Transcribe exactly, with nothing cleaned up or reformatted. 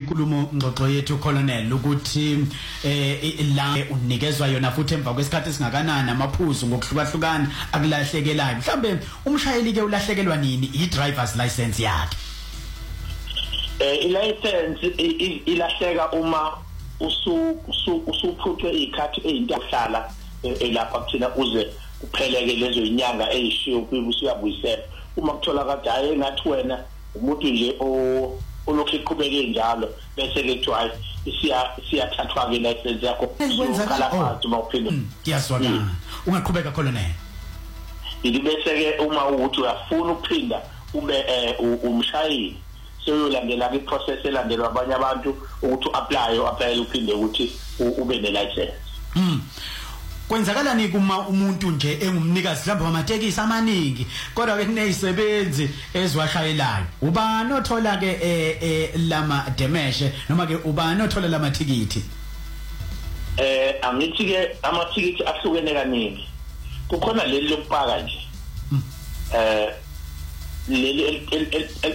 inkulumo ngxoxo yethu Colonel ukuthi eh la unikezwa yona futhi emva kwesikhathi singakanani amaphuzu ngokuhlukahlukana akulahlekelayo mhlambe umshayeli ke ulahlekelwa nini i driver's license yakhe eh i license ilahleka uma usu usuphuthwe ikhathi eyintahlala elapha kuthina uze kupheleke lezo inyanga eyishiyo kuyibusiyabuyisela uma kuthola kade hayi ngathi wena umuntu nje o olokhu iqhubeke njalo bese ke twice siya siyathathwa ke license yakho ukhala phansi uma uphinde ngiyazwana ungaqhubeka Colonel idi bese ke uma ukuthi uyafuna ukuphinda ube umshayeli seyolandela ke process elandelwa abanye abantu ukuthi uapply uapply uphinde ukuthi ube ne license mm kwenzakalani kuma umuntu nje engumnikazi mhlawumbe wamatekisi amaningi kodwa ke kunezisebenzi eziwashayelayo ubani othola ke eh lama demeshe noma ke ubani othola lama ticket eh angithi ke ama ticket ahlukene kaningi kukhona leli lokupaka nje eh leli